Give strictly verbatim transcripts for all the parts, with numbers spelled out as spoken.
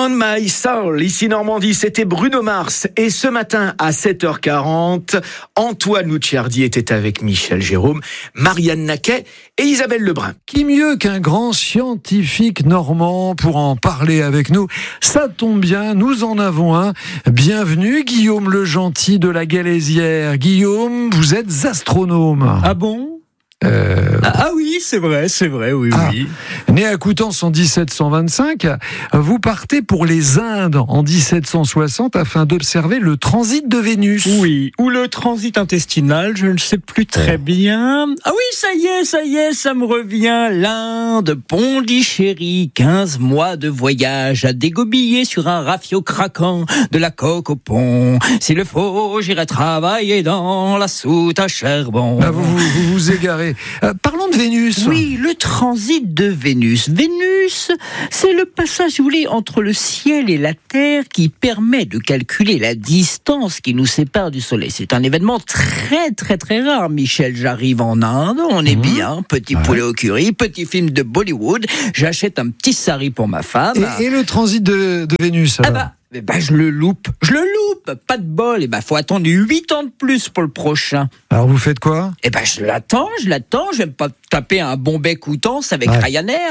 On My Soul, ici Normandie, c'était Bruno Mars. Et ce matin, à sept heures quarante, Antoine Lucciardi était avec Michel Jérôme, Marianne Naquet et Isabelle Lebrun. Qui mieux qu'un grand scientifique normand pour en parler avec nous? Ça tombe bien, nous en avons un. Bienvenue, Guillaume Le Gentil de la Galésière. Guillaume, vous êtes astronome. Ah bon? Euh... Ah, ah oui, c'est vrai, c'est vrai, oui, ah. oui. Né à Coutances en dix-sept cent vingt-cinq, vous partez pour les Indes en dix-sept cent soixante afin d'observer le transit de Vénus. Oui, ou le transit intestinal, je ne sais plus très bien. Ah oui, ça y est, ça y est, ça me revient. L'Inde, Pondichéry, quinze mois de voyage à dégobiller sur un rafio craquant de la coque au pont. S'il le faut, j'irai travailler dans la soute à charbon. Ah, vous, vous, vous vous égarez. Euh, parlons de Vénus. Oui, le transit de Vénus. Vénus, c'est le passage, si vous voulez, entre le ciel et la Terre qui permet de calculer la distance qui nous sépare du Soleil. C'est un événement très, très, très rare. Michel, j'arrive en Inde, on est mmh. bien, petit ouais. poulet au curry, petit film de Bollywood, j'achète un petit sari pour ma femme. Et, et le transit de, de Vénus, alors? Ah bah, Eh ben, je le loupe, je le loupe, pas de bol. Eh ben, faut attendre huit ans de plus pour le prochain. Alors, vous faites quoi? Eh ben, je l'attends, je l'attends, je vais pas taper un Bombay Coutances avec ouais. Ryanair.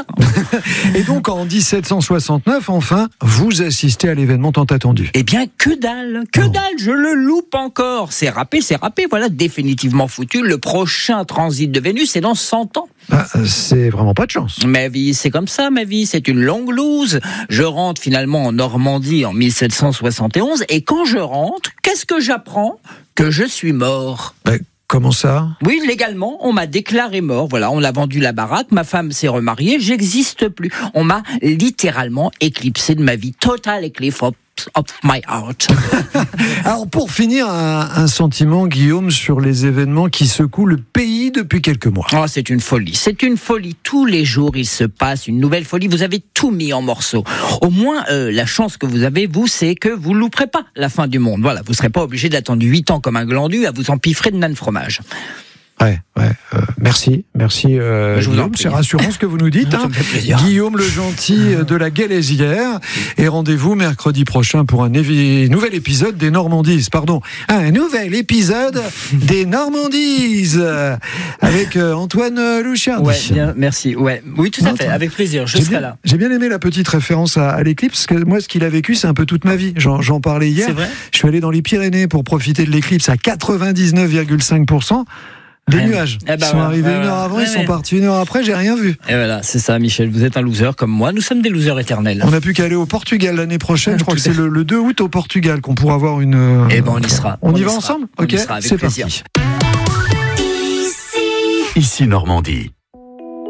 Et donc, en dix-sept cent soixante-neuf, enfin, vous assistez à l'événement tant attendu. Eh bien, que dalle, que oh. dalle, je le loupe encore. C'est râpé, c'est râpé, voilà, définitivement foutu. Le prochain transit de Vénus, c'est dans cent ans. Ah, c'est vraiment pas de chance. Ma vie, c'est comme ça, ma vie, c'est une longue loose. Je rentre finalement en Normandie en dix-sept cent soixante et onze, et quand je rentre, qu'est-ce que j'apprends? Que je suis mort. Ben, comment ça? Oui, légalement, on m'a déclaré mort. Voilà, on a vendu la baraque, ma femme s'est remariée, j'existe plus. On m'a littéralement éclipsé de ma vie. Total eclipse of my heart. Alors, pour finir, un, un sentiment, Guillaume, sur les événements qui secouent le pays depuis quelques mois. Oh, c'est une folie, c'est une folie. Tous les jours, il se passe une nouvelle folie. Vous avez tout mis en morceaux. Au moins, euh, la chance que vous avez, vous, c'est que vous ne louperez pas la fin du monde. Voilà, vous ne serez pas obligé d'attendre huit ans comme un glandu à vous empiffrer de nain fromage. Ouais, ouais. Euh, merci, merci. Euh, Je vous Guillaume, c'est rassurant ce que vous nous dites. Hein. Guillaume Le Gentil de la Galésière. Et rendez-vous mercredi prochain pour un évi- nouvel épisode des Normandies. Pardon, un nouvel épisode des Normandies avec euh, Antoine Lucciardi. Ouais, bien, merci. Ouais, oui, tout à fait, avec plaisir. Je j'ai serai bien, là. J'ai bien aimé la petite référence à, à l'éclipse, parce que moi, ce qu'il a vécu, c'est un peu toute ma vie. J'en, j'en parlais hier. C'est vrai ? Je suis allé dans les Pyrénées pour profiter de l'éclipse à quatre-vingt-dix-neuf virgule cinq pour cent. Des ouais. nuages. Eh ben, ils sont ouais, arrivés ouais, une heure avant, ouais, ils sont ouais. partis une heure après, j'ai rien vu. Et voilà, c'est ça, Michel, vous êtes un loser comme moi, nous sommes des losers éternels. On n'a plus qu'à aller au Portugal l'année prochaine, je crois que c'est le, le deux août au Portugal qu'on pourra avoir une... Euh... Eh ben on y sera. On, on y, y va sera. ensemble ? On Ok, y sera avec c'est plaisir. parti. Ici Normandie.